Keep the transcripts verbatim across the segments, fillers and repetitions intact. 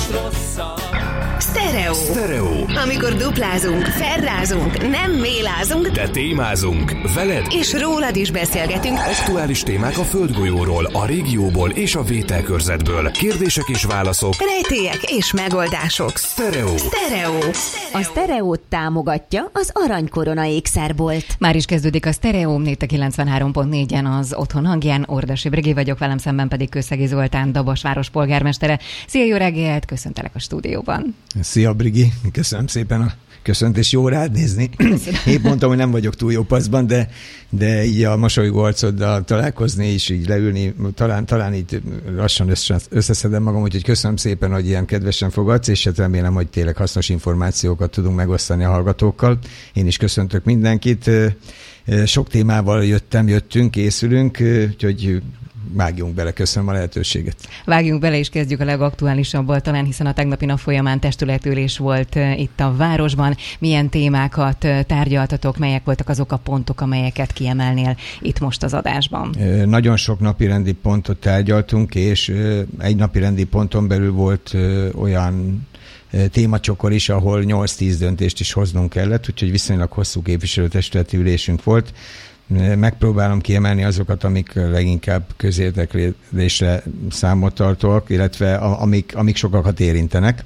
lesz rosszabb. Sztereó. Sztereó. Amikor duplázunk, ferrázunk, nem mélázunk, de témázunk. Veled és rólad is beszélgetünk. Aktuális témák a földgolyóról, a régióból és a vételkörzetből. Kérdések és válaszok. Rejtélyek és megoldások. Sztereó. Sztereó. A Sztereót támogatja az Aranykorona ékszerbolt. Már is kezdődik a Sztereó, itt a kilencvenhárom pont négyen az otthon hangján. Ordasi Brigi vagyok, velem szemben pedig Kőszegi Zoltán, Dabasváros polgármestere. Szia, jó reggelt, köszöntelek a stúdióban. Szia, Brigi, köszönöm szépen a köszöntés, jó rád nézni. Épp mondtam, hogy nem vagyok túl jó paszban, de, de így a mosolygó arcoddal találkozni és így leülni, talán, talán így lassan összeszedem magam, úgyhogy köszönöm szépen, hogy ilyen kedvesen fogadsz, és hát remélem, hogy tényleg hasznos információkat tudunk megosztani a hallgatókkal. Én is köszöntök mindenkit. Sok témával jöttem, jöttünk, készülünk, úgyhogy vágjunk bele, köszönöm a lehetőséget. Vágjunk bele, és kezdjük a legaktuálisabbal talán, hiszen a tegnapi nap folyamán testületülés volt itt a városban. Milyen témákat tárgyaltatok, melyek voltak azok a pontok, amelyeket kiemelnél itt most az adásban? Nagyon sok napirendi pontot tárgyaltunk, és egy napirendi ponton belül volt olyan témacsokor is, ahol nyolc-tíz döntést is hoznunk kellett, úgyhogy viszonylag hosszú képviselőtestületi ülésünk volt. Megpróbálom kiemelni azokat, amik leginkább közérdeklődésre számot tartóak, illetve amik, amik sokakat érintenek.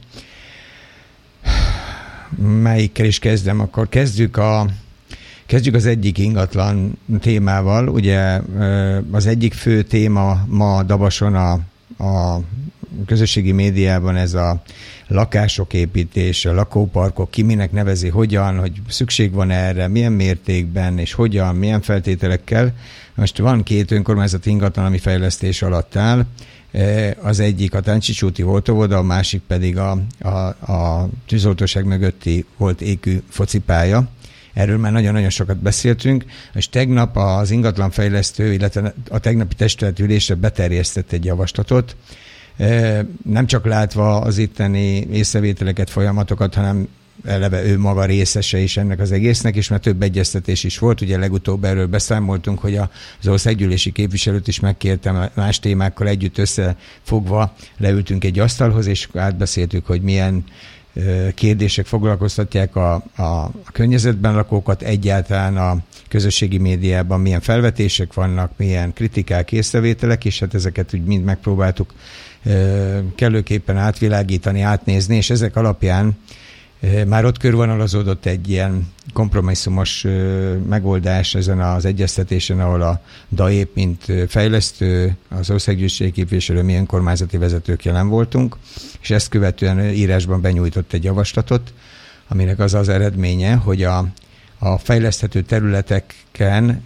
Melyikkel is kezdem? Akkor kezdjük, a, kezdjük az egyik ingatlan témával. Ugye az egyik fő téma ma Dabason a, a közösségi médiában ez a lakások építése, lakóparkok, ki minek nevezi, hogyan, hogy szükség van erre, milyen mértékben, és hogyan, milyen feltételekkel. Most van két önkormányzati ingatlan, ami fejlesztés alatt áll. Az egyik a Táncsics úti Holtóvoda, a másik pedig a, a, a tűzoltóság mögötti volt égű focipálya. Erről már nagyon-nagyon sokat beszéltünk, és tegnap az ingatlanfejlesztő, illetve a tegnapi testületülésre beterjesztett egy javaslatot, nem csak látva az itteni észrevételeket, folyamatokat, hanem eleve ő maga részese is ennek az egésznek, és már több egyeztetés is volt. Ugye legutóbb erről beszámoltunk, hogy az országgyűlési képviselőt is megkértem, más témákkal együtt összefogva leültünk egy asztalhoz, és átbeszéltük, hogy milyen kérdések foglalkoztatják a, a, a környezetben lakókat, egyáltalán a közösségi médiában milyen felvetések vannak, milyen kritikák, észrevételek, és hát ezeket úgy mind megpróbáltuk kellőképpen átvilágítani, átnézni, és ezek alapján már ott körvonalazódott egy ilyen kompromisszumos megoldás ezen az egyeztetésen, ahol a DAÉP, mint fejlesztő, az országgyűlési képviselő, mi önkormányzati vezetők jelen voltunk, és ezt követően írásban benyújtott egy javaslatot, aminek az az eredménye, hogy a, a fejleszthető területeken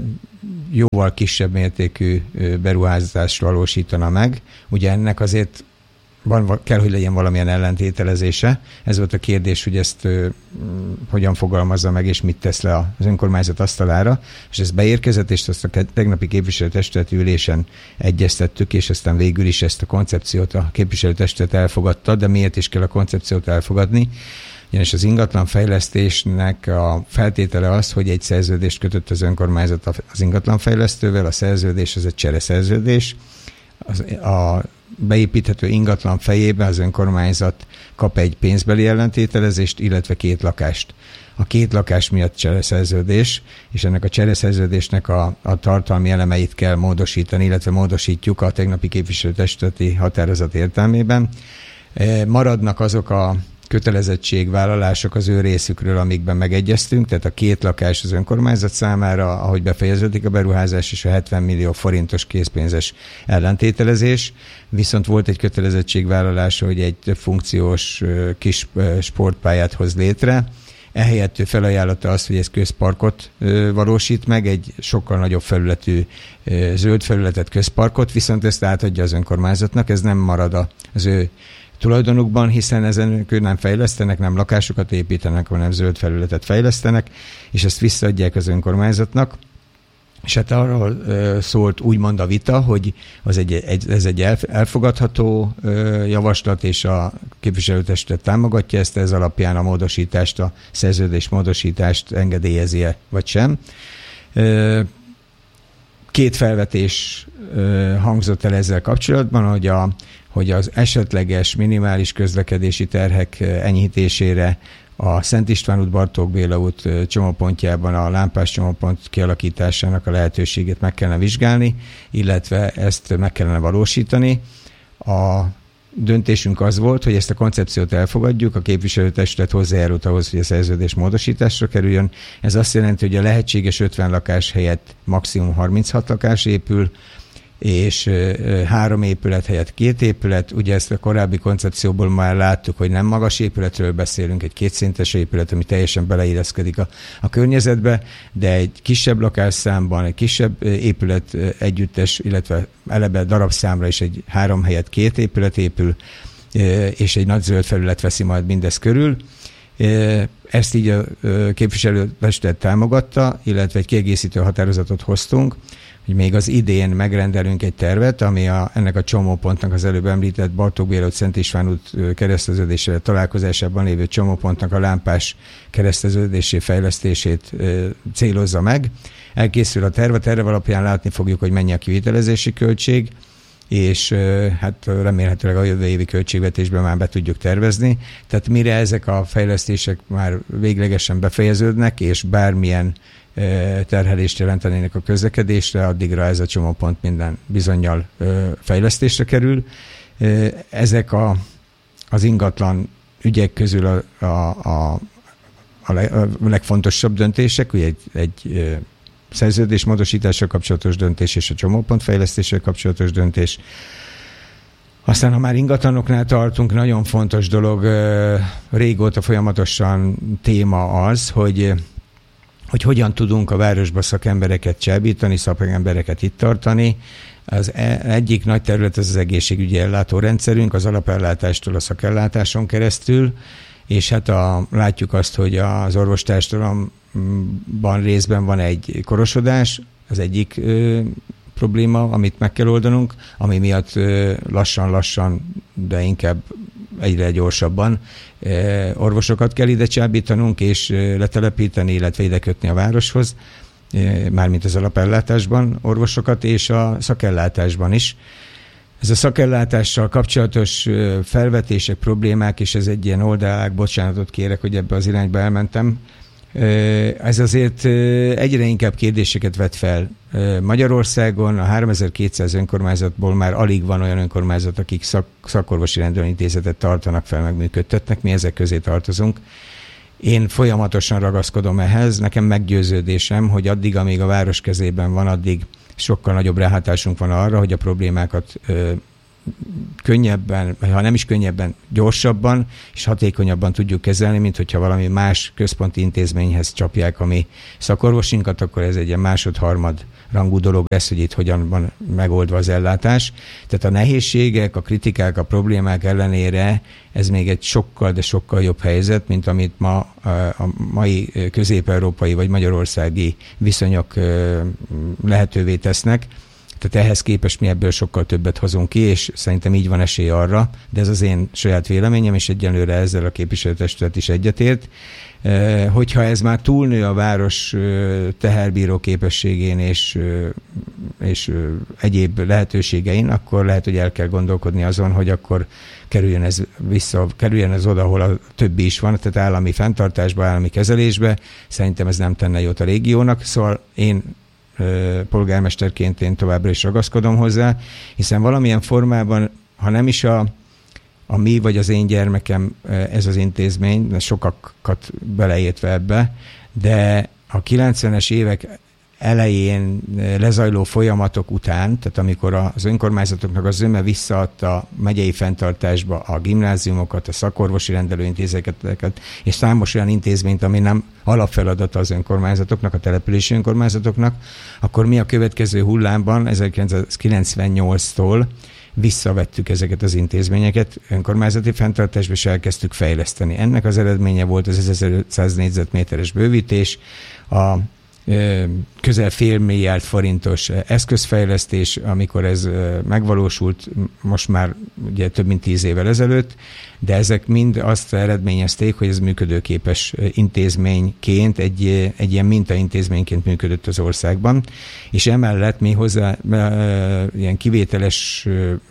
jóval kisebb mértékű beruházást valósítana meg. Ugye ennek azért van, kell, hogy legyen valamilyen ellentételezése. Ez volt a kérdés, hogy ezt ö, hogyan fogalmazza meg, és mit tesz le az önkormányzat asztalára. És ez beérkezett, és azt a tegnapi képviselőtestületi ülésen egyeztettük, és aztán végül is ezt a koncepciót a képviselőtestület elfogadta, de miért is kell a koncepciót elfogadni? Ugyanis az ingatlanfejlesztésnek a feltétele az, hogy egy szerződést kötött az önkormányzat az ingatlanfejlesztővel, a szerződés az egy csereszerződés. Az, a beépíthető ingatlan fejében az önkormányzat kap egy pénzbeli ellentételezést, illetve két lakást. A két lakás miatt csereszerződés, és ennek a csereszerződésnek a, a tartalmi elemeit kell módosítani, illetve módosítjuk a tegnapi képviselőtestületi határozat értelmében. Maradnak azok a kötelezettségvállalások az ő részükről, amikben megegyeztünk, tehát a két lakás az önkormányzat számára, ahogy befejeződik a beruházás, és a hetven millió forintos készpénzes ellentételezés, viszont volt egy kötelezettségvállalás, hogy egy több funkciós kis sportpályát hoz létre. Ehelyett ő felajánlotta azt, hogy ez közparkot valósít meg, egy sokkal nagyobb felületű zöld felületet, közparkot, viszont ezt átadja az önkormányzatnak, ez nem marad az ő tulajdonukban, hiszen ezen ők nem fejlesztenek, nem lakásokat építenek, hanem zöld felületet fejlesztenek, és ezt visszaadják az önkormányzatnak. És hát arról ö, szólt úgymond a vita, hogy az egy, egy, ez egy elfogadható ö, javaslat, és a képviselőtestület támogatja ezt, ez alapján a módosítást, a szerződés módosítást engedélyezi-e, vagy sem. Ö, két felvetés hangzott el ezzel kapcsolatban, hogy, a, hogy az esetleges minimális közlekedési terhek enyhítésére a Szent István út, Bartók Béla út csomópontjában a lámpás csomópont kialakításának a lehetőségét meg kellene vizsgálni, illetve ezt meg kellene valósítani. A döntésünk az volt, hogy ezt a koncepciót elfogadjuk, a képviselőtestület hozzájárult ahhoz, hogy a szerződés módosításra kerüljön. Ez azt jelenti, hogy a lehetséges ötven lakás helyett maximum harminchat lakás épül, és három épület helyett két épület. Ugye ezt a korábbi koncepcióból már láttuk, hogy nem magas épületről beszélünk, egy kétszintes épület, ami teljesen beleilleszkedik a, a környezetbe, de egy kisebb lakásszámban, egy kisebb épület együttes, illetve eleve darabszámra is egy három helyett két épület épül, és egy nagy zöld felület veszi majd mindezt körül. Ezt így a képviselőtestület támogatta, illetve egy kiegészítő határozatot hoztunk, hogy még az idén megrendelünk egy tervet, ami a, ennek a csomópontnak az előbb említett Bartók Béla út, Szent István út kereszteződésére találkozásában lévő csomópontnak a lámpás kereszteződésé fejlesztését ö, célozza meg. Elkészül a terv, a terv alapján látni fogjuk, hogy mennyi a kivitelezési költség, és ö, hát remélhetőleg a jövő évi költségvetésben már be tudjuk tervezni. Tehát mire ezek a fejlesztések már véglegesen befejeződnek, és bármilyen terhelést jelentenének a közlekedésre, addigra ez a csomópont minden bizonnyal fejlesztésre kerül. Ezek a, az ingatlan ügyek közül a, a, a, a legfontosabb döntések, ugye egy, egy szerződésmódosítással kapcsolatos döntés és a csomópont fejlesztéssel kapcsolatos döntés. Aztán, ha már ingatlanoknál tartunk, nagyon fontos dolog, régóta folyamatosan téma az, hogy hogy hogyan tudunk a városba szakembereket csábítani, szakembereket itt tartani. Az egyik nagy terület az az egészségügyi ellátórendszerünk, az alapellátástól a szakellátáson keresztül, és hát a, látjuk azt, hogy az orvostársadalomban részben van egy korosodás, az egyik ö, probléma, amit meg kell oldanunk, ami miatt lassan-lassan, de inkább egyre gyorsabban orvosokat kell ide csábítanunk és letelepíteni, illetve ide kötni a városhoz, mármint az alapellátásban orvosokat, és a szakellátásban is. Ez a szakellátással kapcsolatos felvetések, problémák, és ez egy ilyen oldalág, bocsánatot kérek, hogy ebbe az irányba elmentem, ez azért egyre inkább kérdéseket vet fel. Magyarországon a háromezer-kétszáz önkormányzatból már alig van olyan önkormányzat, akik szak, szakorvosi rendelőintézetet tartanak fel, meg működtetnek, mi ezek közé tartozunk. Én folyamatosan ragaszkodom ehhez, nekem meggyőződésem, hogy addig, amíg a város kezében van, addig sokkal nagyobb ráhatásunk van arra, hogy a problémákat ö, könnyebben, ha nem is könnyebben, gyorsabban és hatékonyabban tudjuk kezelni, mint hogyha valami más központi intézményhez csapják a mi szakorvosinkat, akkor ez egy ilyen másod-harmad rangú dolog lesz, hogy itt hogyan van megoldva az ellátás. Tehát a nehézségek, a kritikák, a problémák ellenére ez még egy sokkal, de sokkal jobb helyzet, mint amit ma a mai közép-európai vagy magyarországi viszonyok lehetővé tesznek. Tehát ehhez képest mi ebből sokkal többet hozunk ki, és szerintem így van esély arra, de ez az én saját véleményem, és egyenlőre ezzel a képviselőtestület is egyetért. Hogyha ez már túlnő a város teherbíró képességén és, és egyéb lehetőségein, akkor lehet, hogy el kell gondolkodni azon, hogy akkor kerüljön ez vissza, kerüljön ez oda, ahol a többi is van, tehát állami fenntartásba, állami kezelésbe. Szerintem ez nem tenne jót a régiónak, szóval én polgármesterként én továbbra is ragaszkodom hozzá, hiszen valamilyen formában, ha nem is a, a mi vagy az én gyermekem ez az intézmény, sokakat beleértve ebbe, de a kilencvenes évek elején lezajló folyamatok után, tehát amikor az önkormányzatoknak az zöme visszaadta megyei fenntartásba a gimnáziumokat, a szakorvosi rendelőintézeteket, és számos olyan intézményt, ami nem alapfeladata az önkormányzatoknak, a települési önkormányzatoknak, akkor mi a következő hullámban ezerkilencszázkilencvennyolctól visszavettük ezeket az intézményeket önkormányzati fenntartásba, és elkezdtük fejleszteni. Ennek az eredménye volt az ezerötszáz négyzetméteres bővítés, a közel fél milliárd forintos eszközfejlesztés, amikor ez megvalósult, most már ugye több mint tíz évvel ezelőtt, de ezek mind azt eredményezték, hogy ez működőképes intézményként, egy, egy ilyen mintaintézményként működött az országban, és emellett mi hozzá ilyen kivételes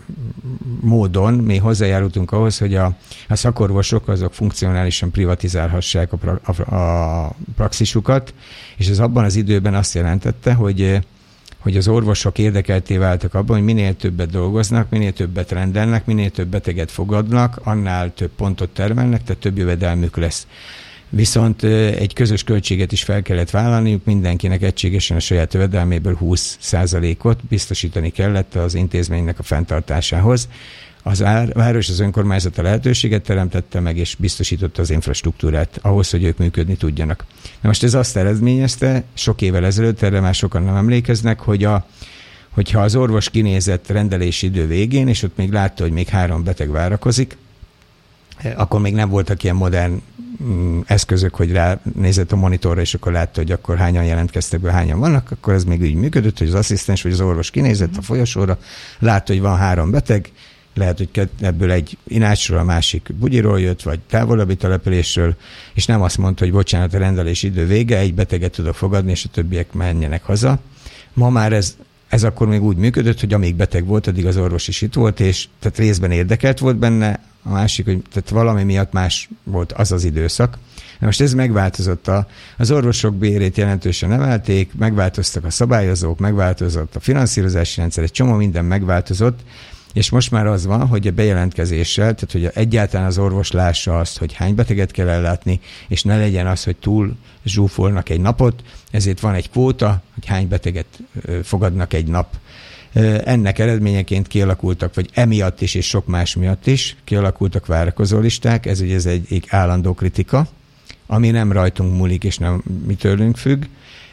módon mi hozzájárultunk ahhoz, hogy a, a szakorvosok azok funkcionálisan privatizálhassák a, pra, a, a praxisukat, és ez abban az időben azt jelentette, hogy hogy az orvosok érdekelté váltak abban, hogy minél többet dolgoznak, minél többet rendelnek, minél több beteget fogadnak, annál több pontot termelnek, tehát több jövedelmük lesz. Viszont egy közös költséget is fel kellett vállalniuk, mindenkinek egységesen a saját jövedelméből húsz százalékot biztosítani kellett az intézménynek a fenntartásához. Az ár, város, az önkormányzat a lehetőséget teremtette meg, és biztosította az infrastruktúrát ahhoz, hogy ők működni tudjanak. Na most ez azt eredményezte, sok évvel ezelőtt, erre már sokan nem emlékeznek, hogy a, hogyha az orvos kinézett rendelési idő végén, és ott még látta, hogy még három beteg várakozik, akkor még nem voltak ilyen modern mm, eszközök, hogy ránézett a monitorra, és akkor látta, hogy akkor hányan jelentkeztek be, hányan vannak, akkor ez még úgy működött, hogy az asszisztens vagy az orvos kinézett a folyosóra, látta, hogy van három beteg, lehet, hogy ebből egy Inácsról, a másik Bugyiról jött, vagy távolabbi településről, és nem azt mondta, hogy bocsánat, a rendelés idő vége, egy beteget tudok fogadni, és a többiek menjenek haza. Ma már ez, ez akkor még úgy működött, hogy amíg beteg volt, addig az orvos is itt volt, és tehát részben érdekelt volt benne, a másik, hogy tehát valami miatt más volt az az időszak. Na most ez megváltozott, a, az orvosok bérét jelentősen emelték, megváltoztak a szabályozók, megváltozott a finanszírozási rendszer, egy csomó minden megváltozott, és most már az van, hogy a bejelentkezéssel, tehát hogy egyáltalán az orvos lássa azt, hogy hány beteget kell ellátni, és ne legyen az, hogy túl zsúfolnak egy napot, ezért van egy kvóta, hogy hány beteget fogadnak egy nap. Ennek eredményeként kialakultak, vagy emiatt is, és sok más miatt is kialakultak várakozólisták, ez ugye ez egy állandó kritika, ami nem rajtunk múlik, és nem mi tőlünk függ.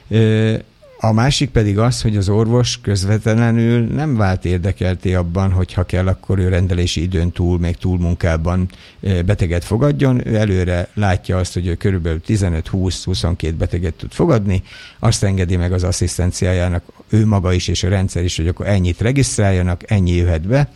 A másik pedig az, hogy az orvos közvetlenül nem vált érdekelté abban, hogy ha kell, akkor ő rendelési időn túl, még túlmunkában beteget fogadjon. Ő előre látja azt, hogy ő körülbelül tizenöt, húsz, huszonkét beteget tud fogadni, azt engedi meg az asszisztenciájának ő maga is, és a rendszer is, hogy akkor ennyit regisztráljanak, ennyi jöhet be.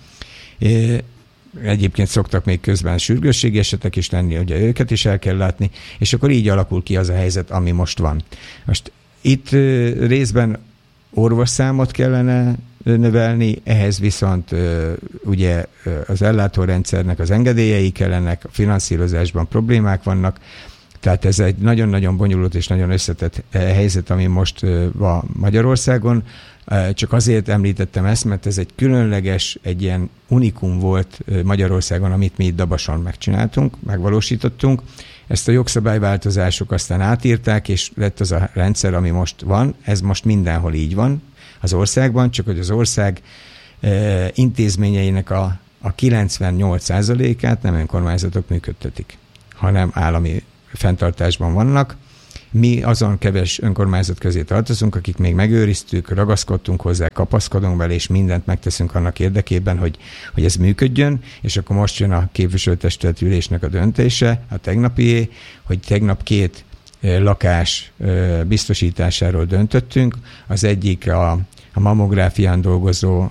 Egyébként szoktak még közben sürgősségi esetek is lenni, ugye őket is el kell látni, és akkor így alakul ki az a helyzet, ami most van. Most itt részben orvosszámot kellene növelni, ehhez viszont ugye az ellátórendszernek az engedélyei kellenek, a finanszírozásban problémák vannak, tehát ez egy nagyon-nagyon bonyolult és nagyon összetett helyzet, ami most van Magyarországon. Csak azért említettem ezt, mert ez egy különleges, egy ilyen unikum volt Magyarországon, amit mi itt Dabason megcsináltunk, megvalósítottunk. Ezt a jogszabályváltozások aztán átírták, és lett az a rendszer, ami most van. Ez most mindenhol így van az országban, csak hogy az ország e, intézményeinek a, a kilencvennyolc százalékát nem önkormányzatok működtetik, hanem állami fenntartásban vannak. Mi azon kevés önkormányzat közé tartozunk, akik még megőriztük, ragaszkodtunk hozzá, kapaszkodunk vele, és mindent megteszünk annak érdekében, hogy, hogy ez működjön, és akkor most jön a képviselőtestület ülésnek a döntése, a tegnapié, hogy tegnap két lakás biztosításáról döntöttünk. Az egyik a, a mammográfián dolgozó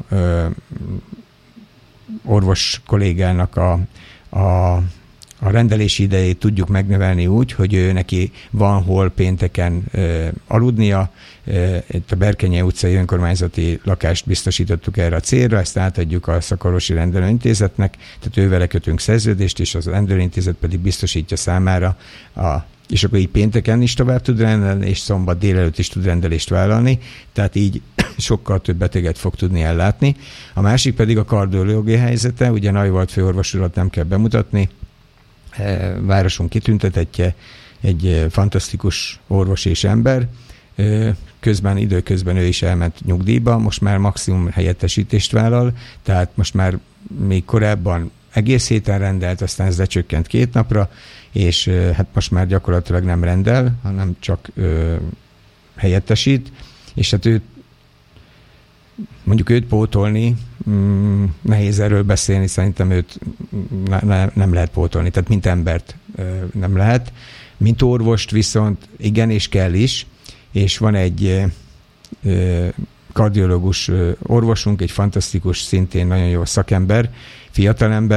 orvos kollégának a, a A rendelési idejét tudjuk megnövelni úgy, hogy ő neki van hol pénteken ö, aludnia. Ö, itt a Berkenye utcai önkormányzati lakást biztosítottuk erre a célra, ezt átadjuk a szakorvosi rendelőintézetnek, tehát ővele kötünk szerződést, és az rendelőintézet pedig biztosítja számára, a, és akkor így pénteken is tovább tud rendelni, és szombat délelőtt is tud rendelést vállalni, tehát így sokkal több beteget fog tudni ellátni. A másik pedig a kardiológiai helyzete, ugye Neuwald főorvos urat nem kell bemutatni, városunk kitüntetetje, egy fantasztikus orvos és ember. Közben, időközben ő is elment nyugdíjba, most már maximum helyettesítést vállal, tehát most már még korábban egész héten rendelt, aztán ez lecsökkent két napra, és hát most már gyakorlatilag nem rendel, hanem csak ö, helyettesít, és hát őt mondjuk őt pótolni, mm, nehéz erről beszélni, szerintem őt ne, ne, nem lehet pótolni, tehát mint embert ö, nem lehet. Mint orvost viszont igen, és kell is, és van egy ö, kardiológus ö, orvosunk, egy fantasztikus, szintén nagyon jó szakember, fiatalember,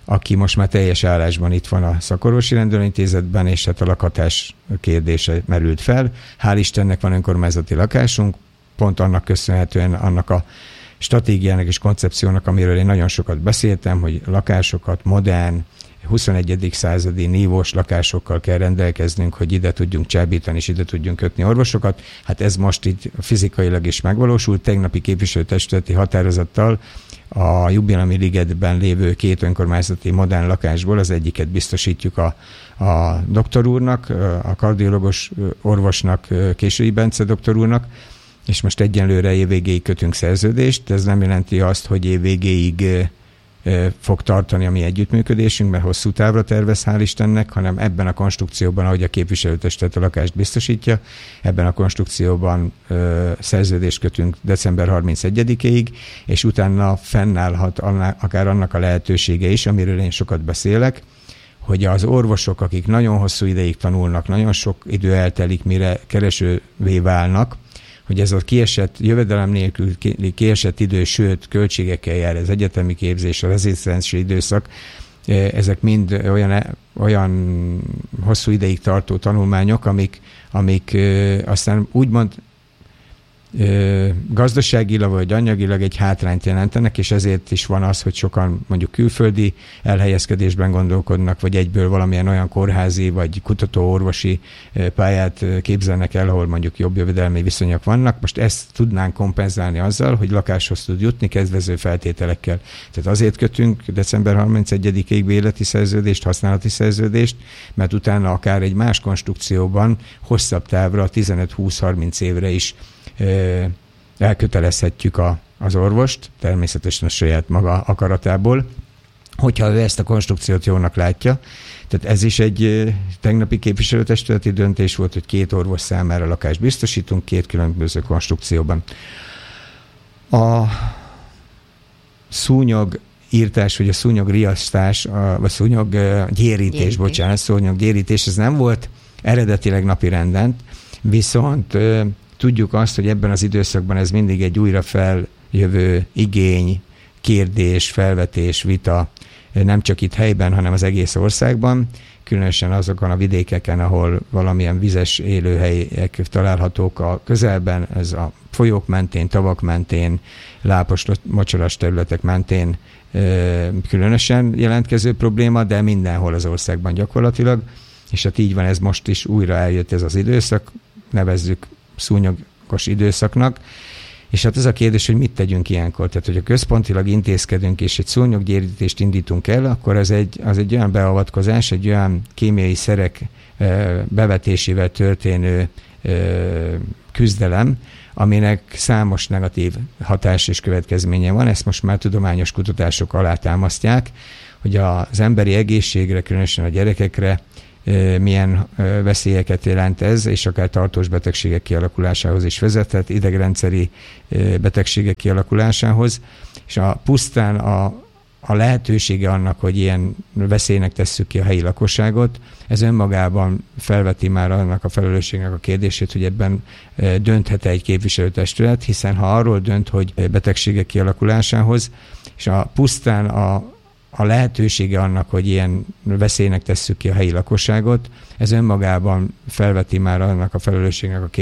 aki most már teljes állásban itt van a szakorvosi rendelőintézetben, és hát a lakhatás kérdése merült fel. Hál' Istennek van önkormányzati lakásunk, pont annak köszönhetően annak a stratégiának és koncepciónak, amiről én nagyon sokat beszéltem, hogy lakásokat, modern, huszonegyedik századi nívós lakásokkal kell rendelkeznünk, hogy ide tudjunk csábítani, és ide tudjunk kötni orvosokat. Hát ez most így fizikailag is megvalósult. Tegnapi képviselőtestületi határozattal a Jubilami ligetben lévő két önkormányzati modern lakásból az egyiket biztosítjuk a, a doktor úrnak, a kardiológus orvosnak, Késői Bence doktor úrnak, és most egyenlőre évvégéig kötünk szerződést. Ez nem jelenti azt, hogy évvégéig fog tartani a mi együttműködésünk, mert hosszú távra tervez, hál' Istennek, hanem ebben a konstrukcióban, ahogy a képviselőtestület a lakást biztosítja, ebben a konstrukcióban ö, szerződést kötünk december harmincegyedikéig, és utána fennállhat annak, akár annak a lehetősége is, amiről én sokat beszélek, hogy az orvosok, akik nagyon hosszú ideig tanulnak, nagyon sok idő eltelik, mire keresővé válnak, hogy ez a kiesett, jövedelem nélkül kiesett idő, sőt, költségekkel jár az egyetemi képzés, a rezisztencia időszak, ezek mind olyan, olyan hosszú ideig tartó tanulmányok, amik, amik aztán úgymond gazdaságilag vagy anyagilag egy hátrányt jelentenek, és ezért is van az, hogy sokan mondjuk külföldi elhelyezkedésben gondolkodnak, vagy egyből valamilyen olyan kórházi vagy kutatóorvosi pályát képzelnek el, ahol mondjuk jobb jövedelmi viszonyok vannak. Most ezt tudnánk kompenzálni azzal, hogy lakáshoz tud jutni kedvező feltételekkel. Tehát azért kötünk december harmincegyedikéig bérleti szerződést, használati szerződést, mert utána akár egy más konstrukcióban hosszabb távra, tizenöt-húsz-harminc évre is elkötelezhetjük a, az orvost, természetesen a saját maga akaratából, hogyha ő ezt a konstrukciót jónak látja. Tehát ez is egy tegnapi képviselőtestületi döntés volt, hogy két orvos számára lakást biztosítunk, két különböző konstrukcióban. A szúnyog írtás, vagy a szúnyog riasztás, vagy szúnyog gyérítés, gyérítés. bocsánat, szúnyog gyérítés, ez nem volt eredetileg napi renden, viszont tudjuk azt, hogy ebben az időszakban ez mindig egy újra feljövő igény, kérdés, felvetés, vita, nem csak itt helyben, hanem az egész országban, különösen azokon a vidékeken, ahol valamilyen vizes élőhelyek találhatók a közelben, ez a folyók mentén, tavak mentén, lápos, mocsaras területek mentén különösen jelentkező probléma, de mindenhol az országban gyakorlatilag, és hát így van, ez most is újra eljött ez az időszak, nevezzük szúnyogos időszaknak, és hát ez a kérdés, hogy mit tegyünk ilyenkor. Tehát, hogy a központilag intézkedünk, és egy szúnyoggyérítést indítunk el, akkor az egy, az egy olyan beavatkozás, egy olyan kémiai szerek bevetésével történő küzdelem, aminek számos negatív hatás és következménye van. Ezt most már tudományos kutatások alátámasztják, hogy az emberi egészségre, különösen a gyerekekre milyen veszélyeket jelent ez, és akár tartós betegségek kialakulásához is vezethet, idegrendszeri betegségek kialakulásához, és a pusztán a, a lehetősége annak, hogy ilyen veszélynek tesszük ki a helyi lakosságot, ez önmagában felveti már annak a felelősségnek a kérdését, hogy ebben dönthet egy képviselőtestület, hiszen ha arról dönt, hogy betegségek kialakulásához, és a pusztán a a lehetősége annak, hogy ilyen veszélynek tesszük ki a helyi lakosságot, ez önmagában felveti már annak a felelősségnek a kérdését,